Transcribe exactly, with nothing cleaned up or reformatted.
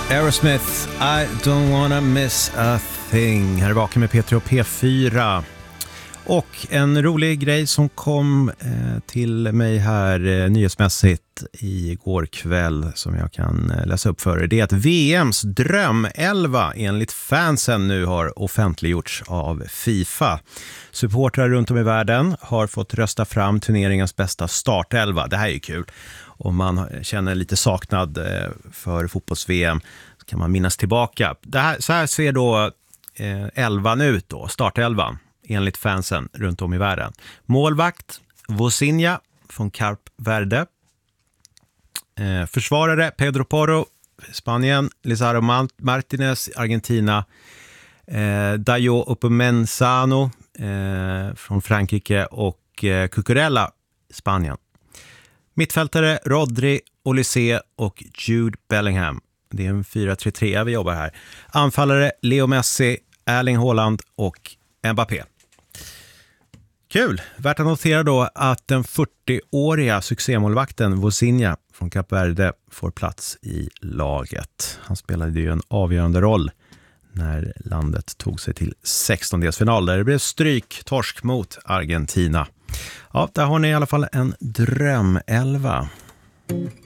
Aerosmith, I don't wanna miss a thing. Här är Vaken med P tre och P fyra. Och en rolig grej som kom eh, till mig här eh, nyhetsmässigt igår kväll som jag kan eh, läsa upp för er. Det är att V M:s drömelva enligt fansen nu har offentliggjorts av FIFA. Supportrar runt om i världen har fått rösta fram turneringens bästa startelva. Det här är ju kul. Om man känner lite saknad eh, för fotbolls-V M så kan man minnas tillbaka. Det här, så här ser då eh, elvan ut då, startelvan. Enligt fansen runt om i världen. Målvakt Vozinha från Kap Verde. Eh, försvarare Pedro Porro, Spanien. Lizardo Martinez, Argentina. Eh, Dayo Upamecano eh, från Frankrike. Och eh, Cucurella, Spanien. Mittfältare Rodri, Olise och Jude Bellingham. Det är en fyra tre tre vi jobbar här. Anfallare Leo Messi, Erling Haaland och Mbappé. Kul! Värt att notera då att den fyrtioåriga succémålvakten Vozinha från Kap Verde får plats i laget. Han spelade ju en avgörande roll när landet tog sig till sextondelsfinal där det blev stryk, torsk mot Argentina. Ja, där har ni i alla fall en drömelva.